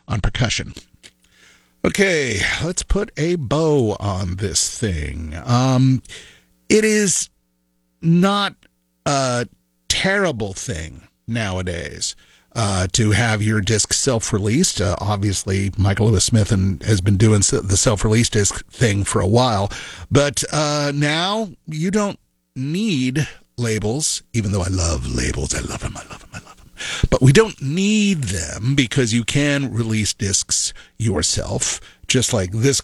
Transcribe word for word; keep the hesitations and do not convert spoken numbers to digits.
on percussion. Okay, let's put a bow on this thing. Um, it is not a terrible thing nowadays uh, to have your disc self-released. Uh, obviously, Michael Lewis Smith and, has been doing the self-release disc thing for a while. But uh, now you don't need labels, even though I love labels. I love them, I love them, I love them. But we don't need them because you can release discs yourself, just like this